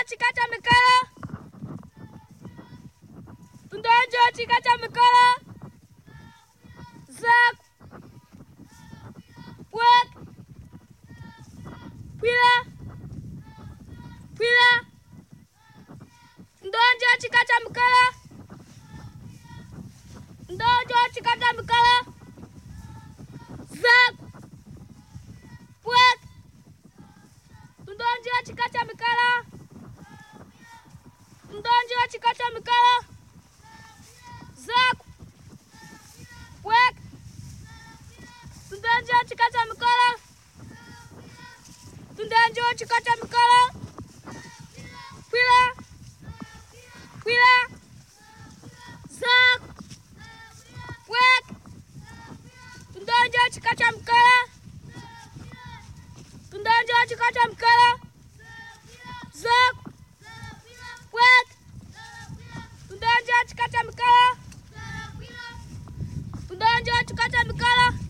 chikata mikala. Tundanjo chikata mikala. Zak. Wek. Pila. Pila. Tundanjo chikata mikala. Tundanjo chikata mikala. Zak. Wek. Tundanjo chikata mikala. Tundanjo chikata mikala. Zak. Wek. Tundanjo chikata mikala. Tundanjo chikata mikala. Pila. Pila. Zak. Wek. Tundanjo chikata mikala. Tundanjo chikata mikala. Zak. Wek. Tundanjo chikata mikala. Tundanjo chikata mikala.